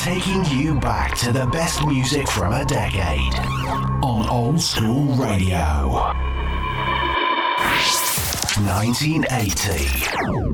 taking you back to the best music from a decade on Old School Radio. 1980.